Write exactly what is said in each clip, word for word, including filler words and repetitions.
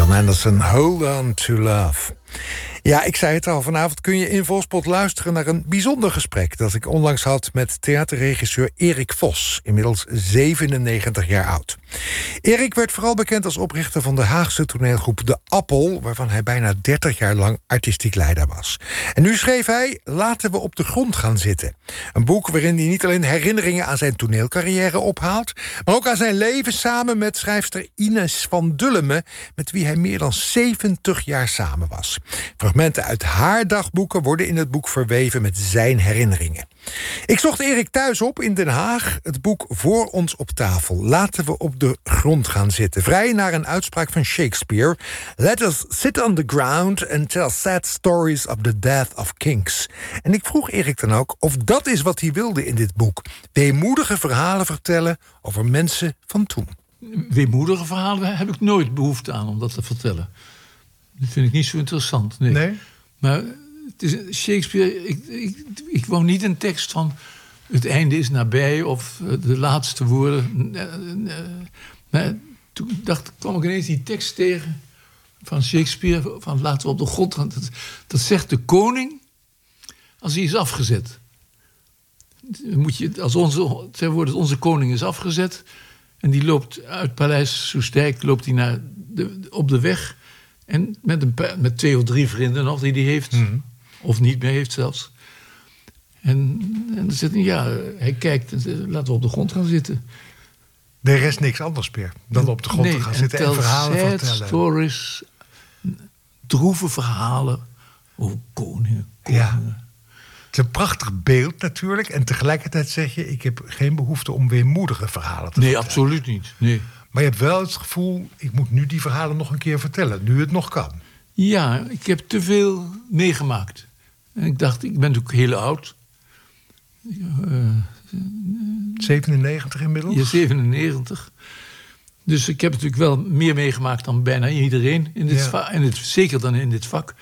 Jan Anderson, Hold On To Love. Ja, ik zei het al, vanavond kun je in Volkspot luisteren naar een bijzonder gesprek dat ik onlangs had met theaterregisseur Erik Vos, inmiddels zevenennegentig jaar oud. Erik werd vooral bekend als oprichter van de Haagse toneelgroep De Appel, waarvan hij bijna dertig jaar lang artistiek leider was. En nu schreef hij Laten we op de grond gaan zitten. Een boek waarin hij niet alleen herinneringen aan zijn toneelcarrière ophaalt, maar ook aan zijn leven samen met schrijfster Ines van Dullemen, met wie hij meer dan zeventig jaar samen was. Fragmenten uit haar dagboeken worden in het boek verweven met zijn herinneringen. Ik zocht Erik thuis op in Den Haag. Het boek voor ons op tafel. Laten we op de grond gaan zitten. Vrij naar een uitspraak van Shakespeare. Let us sit on the ground and tell sad stories of the death of kings. En ik vroeg Erik dan ook of dat is wat hij wilde in dit boek. Weemoedige verhalen vertellen over mensen van toen. Weemoedige verhalen heb ik nooit behoefte aan om dat te vertellen. Dat vind ik niet zo interessant. Nee. Nee? Maar het is Shakespeare. Ik, ik, ik wou niet een tekst van het einde is nabij of de laatste woorden. Maar toen dacht, kwam ik ineens die tekst tegen van Shakespeare van laten we op de grond gaan. Dat, dat zegt de koning als hij is afgezet. Moet je, als onze, zijn woorden, onze koning is afgezet en die loopt uit Paleis Soestdijk loopt hij naar de, op de weg. En met, een paar, met twee of drie vrienden nog die hij heeft. Mm-hmm. Of niet meer heeft zelfs. En, en dan zit hij, ja, hij kijkt en zegt, laten we op de grond gaan zitten. Er is niks anders meer dan op de grond nee, te gaan zitten en, en verhalen sad vertellen. Stories, droeve verhalen over koningen. koningen. Ja. Het is een prachtig beeld natuurlijk. En tegelijkertijd zeg je, ik heb geen behoefte om weemoedige verhalen te nee, vertellen. Nee, absoluut niet. Nee. Maar je hebt wel het gevoel, ik moet nu die verhalen nog een keer vertellen. Nu het nog kan. Ja, ik heb te veel meegemaakt. En ik dacht, ik ben natuurlijk heel oud. Uh, zevenennegentig inmiddels? Ja, zevenennegentig. Dus ik heb natuurlijk wel meer meegemaakt dan bijna iedereen. In dit ja. vak, en het, zeker dan in dit vak.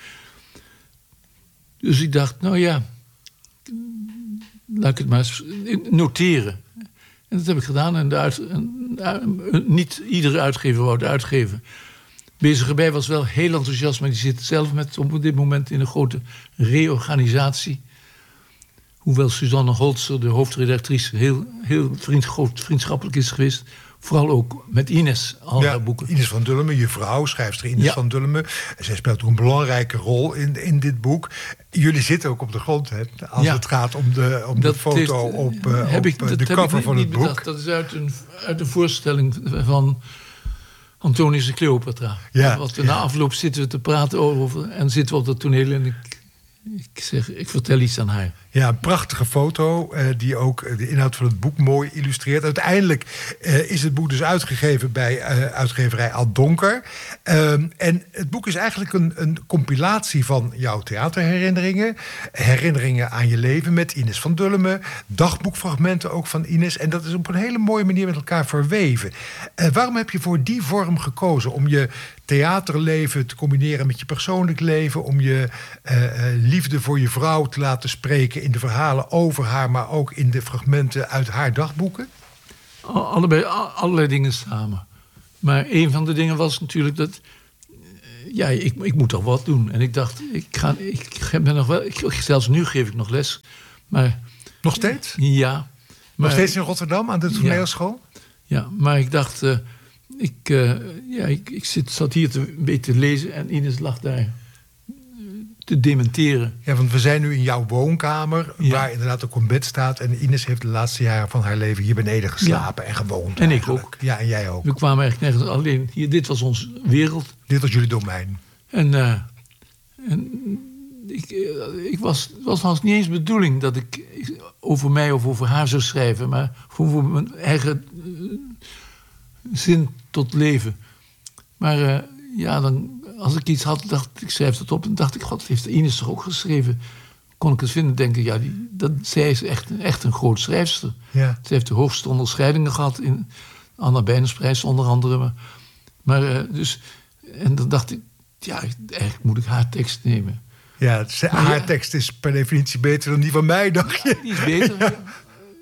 Dus ik dacht, nou ja, laat ik het maar eens noteren. En dat heb ik gedaan. En, de uit, en uh, niet iedere uitgever wou het uitgeven. Bezig erbij was wel heel enthousiast. Maar die zit zelf met op dit moment in een grote reorganisatie. Hoewel Suzanne Holzer, de hoofdredactrice, heel, heel vriend, groot vriendschappelijk is geweest. Vooral ook met Ines, al ja, haar boeken. Ines van Dullemen, je vrouw, schrijfster Ines ja. van Dullemen. Zij speelt ook een belangrijke rol in, in dit boek. Jullie zitten ook op de grond, hè, als ja. het gaat om de, om de foto heeft, op, uh, op ik, de cover niet, van het niet boek. Bedacht. Dat is uit een, uit een voorstelling van Antonius en Cleopatra. Ja, Wat we ja. na afloop zitten we te praten over en zitten we op dat toneel en ik, ik zeg, ik vertel iets aan haar. Ja, een prachtige foto uh, die ook de inhoud van het boek mooi illustreert. Uiteindelijk uh, is het boek dus uitgegeven bij uh, uitgeverij Ad Donker. Uh, en het boek is eigenlijk een, een compilatie van jouw theaterherinneringen. Herinneringen aan je leven met Ines van Dullemen. Dagboekfragmenten ook van Ines. En dat is op een hele mooie manier met elkaar verweven. Uh, waarom heb je voor die vorm gekozen? Om je theaterleven te combineren met je persoonlijk leven. Om je uh, uh, liefde voor je vrouw te laten spreken in de verhalen over haar, maar ook in de fragmenten uit haar dagboeken? Allebei, allerlei dingen samen. Maar een van de dingen was natuurlijk dat ja, ik, ik moet toch wat doen. En ik dacht, ik ga, ik ben nog wel, ik, zelfs nu geef ik nog les. Maar, nog steeds? Ja. Maar, nog steeds in Rotterdam aan de toneelschool? Ja, ja, maar ik dacht, uh, ik, uh, ja, ik, ik zit, zat hier te, een beetje te lezen en Ines lag daar te dementeren. Ja, want we zijn nu in jouw woonkamer, ja. waar inderdaad ook een bed staat. En Ines heeft de laatste jaren van haar leven hier beneden geslapen ja. en gewoond. En eigenlijk. ik ook. Ja, en jij ook. We kwamen eigenlijk nergens alleen. Hier, dit was onze wereld. Dit was jullie domein. En, uh, en ik, uh, ik was, het was haast niet eens de bedoeling dat ik over mij of over haar zou schrijven, maar voor mijn eigen uh, zin tot leven. Maar uh, ja, dan als ik iets had, dacht ik, schrijf het op. En dacht ik, god, heeft Ines toch ook geschreven? Kon ik het vinden, denken, ja, die, dat, zij is echt, echt een groot schrijfster. Ja. Ze heeft de hoogste onderscheidingen gehad in Anna Bijnersprijs onder andere. Maar, maar uh, dus, en dan dacht ik, ja, eigenlijk moet ik haar tekst nemen. Ja, maar haar ja, tekst is per definitie beter dan die van mij, dacht je? Die is beter, ja.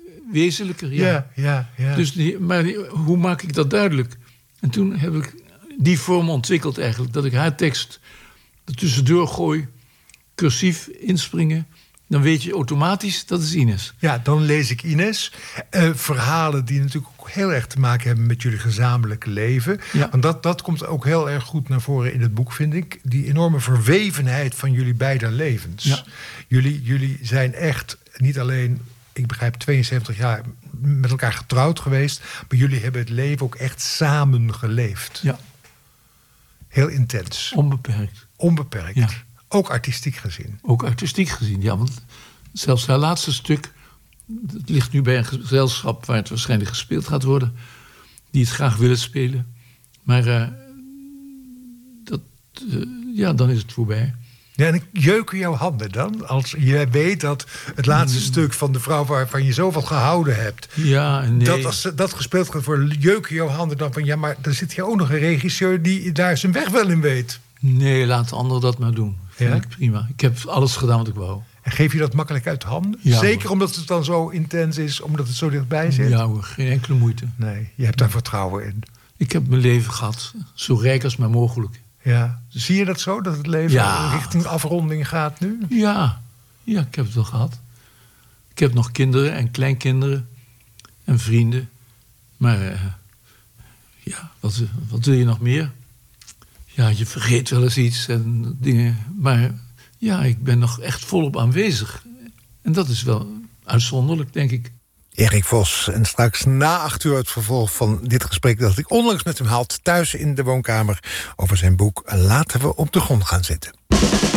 Wezenlijker, ja. ja, ja, ja. Dus die, maar die, hoe maak ik dat duidelijk? En toen heb ik die vorm ontwikkeld eigenlijk. Dat ik haar tekst er tussendoor gooi, cursief inspringen. Dan weet je automatisch, dat is Ines. Ja, dan lees ik Ines. Uh, verhalen die natuurlijk ook heel erg te maken hebben met jullie gezamenlijke leven. Ja. Want dat, dat komt ook heel erg goed naar voren in het boek, vind ik. Die enorme verwevenheid van jullie beide levens. Ja. Jullie, jullie zijn echt niet alleen, ik begrijp, tweeënzeventig jaar met elkaar getrouwd geweest. Maar jullie hebben het leven ook echt samen geleefd. Ja. Heel intens. Onbeperkt. Onbeperkt. Ja. Ook artistiek gezien. Ook artistiek gezien, ja. Want zelfs haar laatste stuk, het ligt nu bij een gezelschap waar het waarschijnlijk gespeeld gaat worden, die het graag willen spelen. Maar uh, dat, uh, ja, dan is het voorbij. Ja, en jeuken jouw handen dan? Als je weet dat het laatste stuk van de vrouw waarvan je zoveel gehouden hebt, ja, nee. dat als dat gespeeld gaat worden, jeuken jouw handen dan van ja, maar er zit hier ook nog een regisseur die daar zijn weg wel in weet. Nee, laat de ander dat maar doen. Vind Ja? ik prima. Ik heb alles gedaan wat ik wou. En geef je dat makkelijk uit de handen? Ja, Zeker hoor. omdat het dan zo intens is, omdat het zo dichtbij zit? Ja hoor, geen enkele moeite. Nee, je hebt daar vertrouwen in. Ik heb mijn leven gehad, zo rijk als maar mogelijk. Ja. Zie je dat zo, dat het leven Ja. richting afronding gaat nu? Ja, ja, ik heb het wel gehad. Ik heb nog kinderen en kleinkinderen en vrienden. Maar uh, ja, wat, wat wil je nog meer? Ja, je vergeet wel eens iets en dingen. Maar ja, ik ben nog echt volop aanwezig. En dat is wel uitzonderlijk, denk ik. Erik Vos. En straks na acht uur het vervolg van dit gesprek dat ik onlangs met hem had thuis in de woonkamer over zijn boek Laten we op de grond gaan zitten.